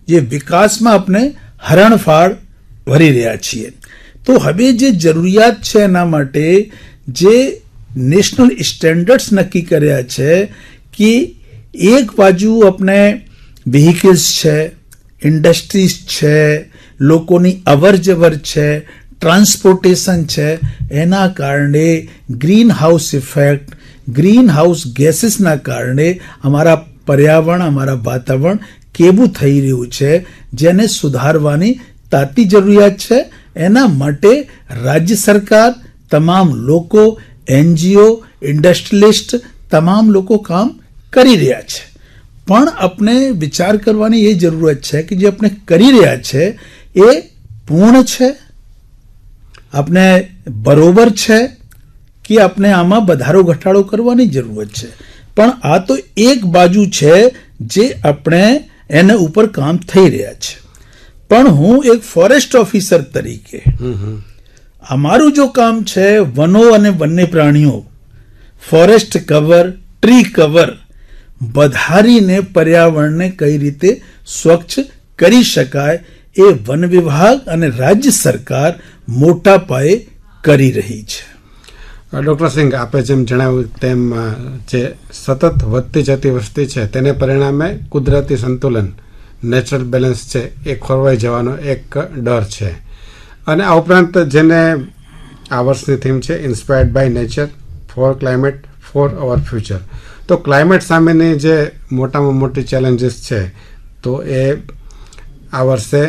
જે વિકાસમાં આપણે હરણફાળ ભરી રહ્યા છીએ. તો હવે જે જરૂરિયાત છે એના માટે જે નેશનલ સ્ટેન્ડર્ડ્સ નક્કી કર્યા છે કે એક બાજુ આપણે વ્હીકલ્સ છે, ઇન્ડસ્ટ્રીઝ છે, લોકોની અવર જવર છે, ટ્રાન્સપોર્ટેશન છે, એના કારણે green house effect, green house ગેસીસના કારણે અમારા પર્યાવરણ, અમારા વાતાવરણ કેવું થઈ રહ્યું છે, જેને સુધારવાની તાતી જરૂરિયાત છે. એના માટે રાજ્ય સરકાર, તમામ લોકો, એનજીઓ, ઇન્ડસ્ટ્રીલિસ્ટ, તમામ લોકો કામ કરી રહ્યા છે. પણ આપણે વિચાર કરવાની એ જરૂરત છે કે જે આપણે કરી રહ્યા છે એ પૂર્ણ છે, આપણે બરોબર છે કે આપણે આમાં વધારો ઘટાડો કરવાની જરૂરત છે. પણ આ તો એક બાજુ છે જે આપણે એના ઉપર કામ થઈ રહ્યા છે. પણ હું એક ફોરેસ્ટ ઓફિસર તરીકે અમારું જો કામ છે વનો અને વન્ય પ્રાણીઓ, ફોરેસ્ટ કવર, ટ્રી કવર વધારીને પર્યાવરણને કઈ રીતે સ્વચ્છ કરી શકાય એ વન વિભાગ અને રાજ્ય સરકાર મોટા પાયે કરી રહી છે. ડોક્ટર સિંઘ, આપે જેમ જણાવ્યું તેમ જે સતત વધતી જતી વસ્તી છે તેને પરિણામે કુદરતી સંતુલન, નેચરલ બેલેન્સ છે એ ખોરવાઈ જવાનો એક ડર છે. અને આ ઉપરાંત જેને આ વર્ષની થીમ છે inspired by nature four climate four hour future. તો ક્લાઇમેટ સામેની જે મોટામાં મોટી ચેલેન્જીસ છે તો એ આ વર્ષે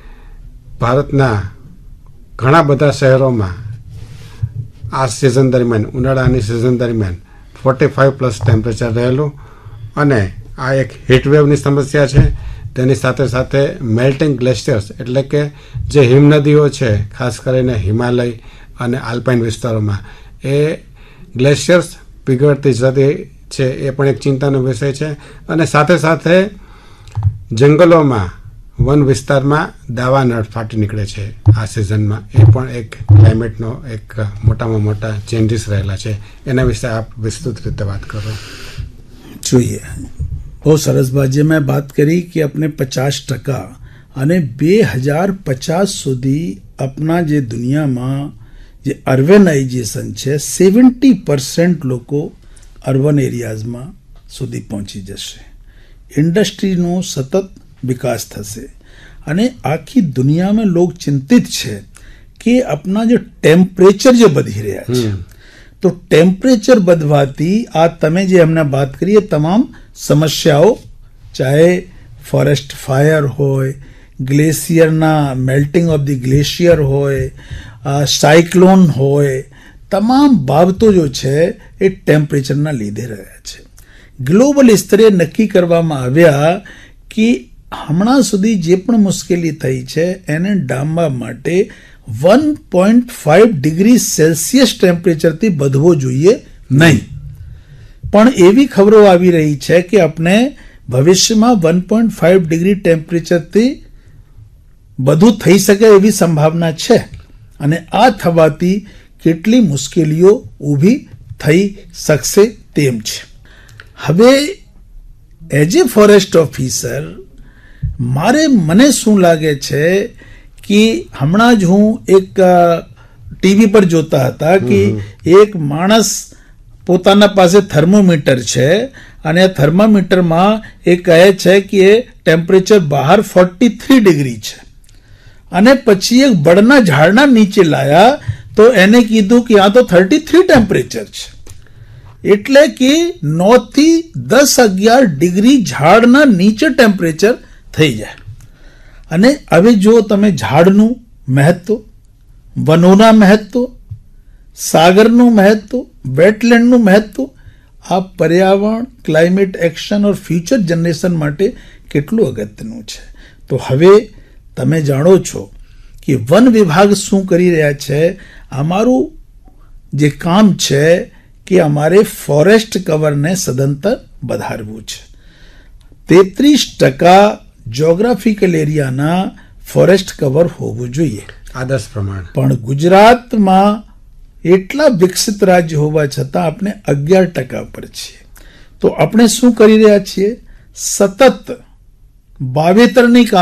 ભારતના ઘણા બધા શહેરોમાં આ સિઝન દરમિયાન, ઉનાળાની સિઝન દરમિયાન 45+ ટેમ્પરેચર રહેલું અને આ એક હીટવેવની સમસ્યા છે. તેની સાથે સાથે મેલ્ટિંગ ગ્લેશિયર્સ એટલે કે જે હિમનદીઓ છે ખાસ કરીને હિમાલય અને આલ્પાઇન વિસ્તારોમાં એ ગ્લેશિયર્સ પીગળતી જતી છે એ પણ એક ચિંતાનો વિષય છે. અને સાથે સાથે જંગલોમાં, વન વિસ્તારમાં દાવાનળ ફાટી નીકળે છે આ સિઝનમાં, એ પણ એક ક્લાઇમેટનો એક મોટામાં મોટા ચેન્જીસ રહેલા છે. એના વિશે આપ વિસ્તૃત રીતે વાત કરો. જોઈએ, બહુ સરસ બાત જે મેં બાત કરી કે આપણે 50% અને 2050 સુધી આપણા જે દુનિયામાં જે અર્બનાઇઝેશન છે 70% લોકો અર્બન એરિયાઝમાં સુધી પહોંચી જશે. ઇન્ડસ્ટ્રીનો સતત વિકાસ થશે અને આખી દુનિયામાં લોક ચિંતિત છે કે આપણા જે ટેમ્પરેચર જે વધી રહ્યા છે, તો ટેમ્પરેચર વધવાથી આ તમે જે હમણાં વાત કરી એ તમામ સમસ્યાઓ, ચાહે ફોરેસ્ટ ફાયર હોય, ગ્લેશિયરના મેલ્ટિંગ ઓફ ધી ગ્લેશિયર હોય, સાયક્લોન હોય, તમામ બાબતો જો છે એ ટેમ્પરેચરના લીધે રહ્યા છે. ગ્લોબલ સ્તરે નક્કી કરવામાં આવ્યા કે હમણાં સુધી જે પણ મુશ્કેલી થઈ છે એને ડામવા માટે 1.5 ડિગ્રી સેલ્સિયસ ટેમ્પરેચરથી વધવો જોઈએ નહીં. પણ એવી ખબરો આવી રહી છે કે આપણે ભવિષ્યમાં 1.5 ડિગ્રી ટેમ્પરેચરથી વધુ થઈ શકે એવી સંભાવના છે. અને આ થવાથી કેટલી મુશ્કેલીઓ ઊભી થઈ શકશે તેમ છે. હવે એઝ એ ફોરેસ્ટ ઓફિસર મને શું લાગે છે કે હમણાં જ હું એક ટીવી પર જોતા હતા કે એક માણસ પોતાના પાસે થર્મોમીટર છે અને આ થર્મોમીટરમાં એ કહે છે કે એ ટેમ્પરેચર બહાર 43 ડિગ્રી છે અને પછી એક બળના ઝાડના નીચે લાયા તો એને કીધું કે આ તો 33 ટેમ્પરેચર છે. એટલે કે 9 થી 10-11 ડિગ્રી ઝાડના નીચે ટેમ્પરેચર થઈ જાય. અને હવે જો તમે ઝાડનું મહત્વ, વનોના મહત્વ, સાગરનું મહત્વ, વેટલેન્ડનું મહત્વ, આ પર્યાવરણ, ક્લાઇમેટ એક્શન ઓર ફ્યુચર જનરેશન માટે કેટલું અગત્યનું છે. તો હવે તમે જાણો છો કે વન વિભાગ શું કરી રહ્યા છે. અમારું જે કામ છે કે અમારે ફોરેસ્ટ કવરને સદંતર વધારવું છે. 33% જ્યોગ્રાફિકલ એરિયાના ફોરેસ્ટ કવર હોવું જોઈએ આદર્શ પ્રમાણે. પણ ગુજરાતમાં એટલા વિકસિત રાજ્ય હોવા છતાં આપણે 11% પર છીએ. તો આપણે શું કરી રહ્યા છીએ? સતત વાવેતરની